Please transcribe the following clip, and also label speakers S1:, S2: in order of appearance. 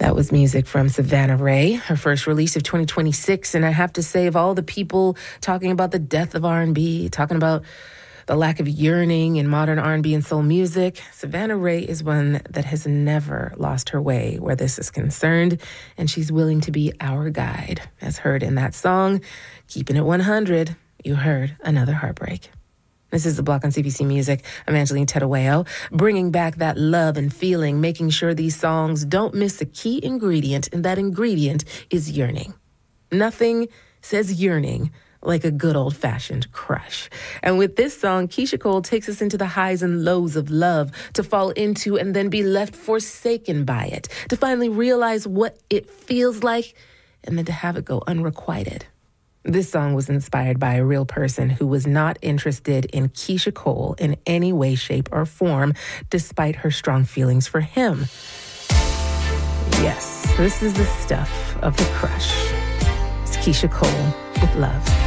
S1: That was music from Savannah Ray, her first release of 2026. And I have to say, of all the people talking about the death of R&B, talking about the lack of yearning in modern R&B and soul music, Savannah Ray is one that has never lost her way where this is concerned. And she's willing to be our guide. As heard in that song, Keeping It 100, you heard Another Heartbreak. This is The Block on CBC Music. I'm Angeline Tettaweo, bringing back that love and feeling, making sure these songs don't miss a key ingredient, and that ingredient is yearning. Nothing says yearning like a good old-fashioned crush. And with this song, Keyshia Cole takes us into the highs and lows of love, to fall into and then be left forsaken by it, to finally realize what it feels like, and then to have it go unrequited. This song was inspired by a real person who was not interested in Keyshia Cole in any way, shape, or form, despite her strong feelings for him. Yes, this is the stuff of the crush. It's Keyshia Cole with Love.